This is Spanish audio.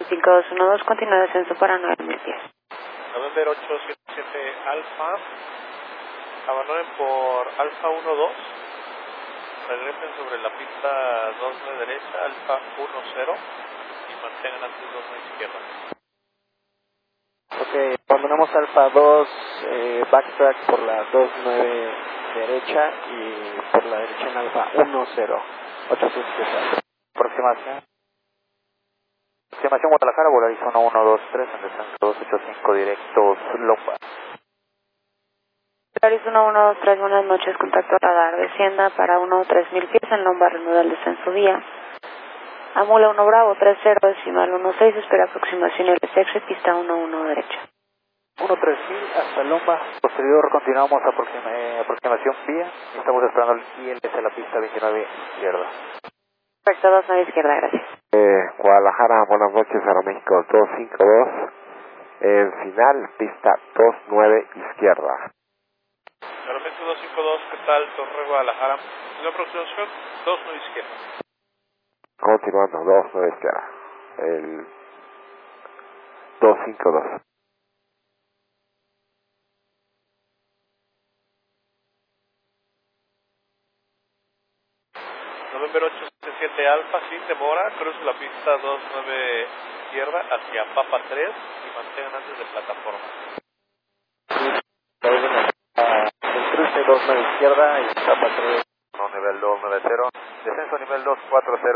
5212, continúa descenso para 9000 pies. November 877 Alfa, abandonen por Alfa 12, regresen sobre la pista 29 derecha, Alfa 10 y mantengan antes 29 izquierda. Ok, abandonamos Alfa 2, backtrack por la 29 derecha y por la derecha en Alfa 10, 877. Aproximación. Aproximación Guadalajara, Volaris 1123, en descenso 285 directos, Lomba. Volaris 1123, buenas noches, contacto radar, descienda para 3000 pies en Lomba, reanuda el descenso vía. Amula 1 Bravo, 30 decimal 16, espera aproximación LSX, pista 11 derecha. 13000 hasta Lomba, posterior continuamos aproximación vía, estamos esperando el ILS a la pista 29 izquierda. Perfecto, 29 izquierda, gracias. Guadalajara, buenas noches, Aeroméxico 252, final, pista 29 izquierda. Aeroméxico 252, ¿qué tal? Torre Guadalajara, en la aproximación 29 izquierda. Continuando, 29 izquierda, el 252. November 877 Alfa, sin demora, cruce la pista 29 izquierda hacia Papa 3 y mantengan antes de plataforma. El cruce 29 izquierda y Papa 3, no, nivel 290, descenso nivel 240.